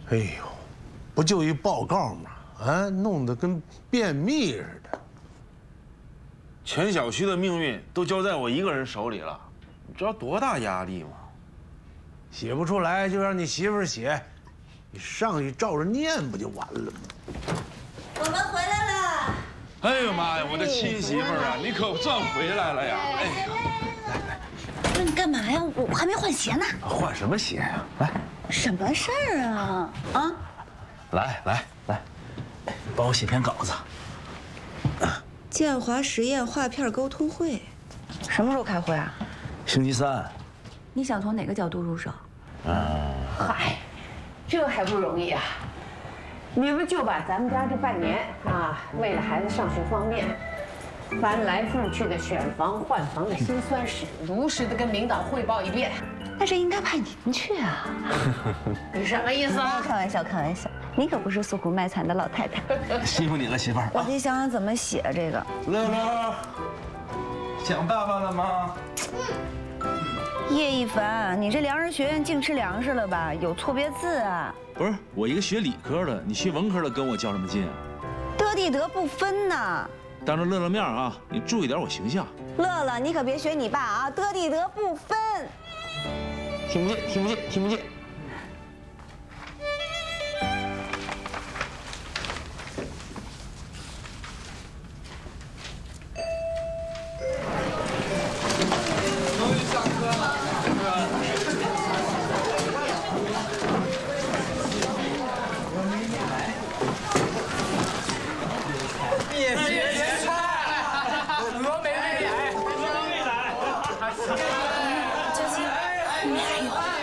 哎呦，不就一报告吗？啊，弄得跟便秘似的。 全小区的命运都交在我一个人手里了，你知道多大压力吗？ 写不出来就让你媳妇儿写，你上去照着念不就完了吗？ 我们回来了。 哎呦妈呀，我的亲媳妇儿啊，你可算回来了呀！哎呀， 不是你干嘛呀？我还没换鞋呢。 换什么鞋呀？来， 什么事儿啊？啊？ 来，帮我写篇稿子。 建华实验画片沟通会，什么时候开会啊？ 星期3。 你想从哪个角度入手？ 嗨，这还不容易啊！你们就把咱们家这半年啊，为了孩子上学方面，翻来覆去的选房换房的辛酸史，如实的跟领导汇报一遍。 那这应该派您去啊！ 你什么意思啊？ 开玩笑，开玩笑。你可不是诉苦卖惨的老太太。 辛苦你了，媳妇儿。 我得想想怎么写这个。 乐乐，想爸爸了吗？ 叶一凡，你这良人学院净吃粮食了吧？有错别字啊！ 不是，我一个学理科的，你学文科的跟我较什么劲啊？ 得地得不分呐！ 当着乐乐面啊，你注意点我形象。 乐乐，你可别学你爸啊！得地得不分。 听不见。 你还有。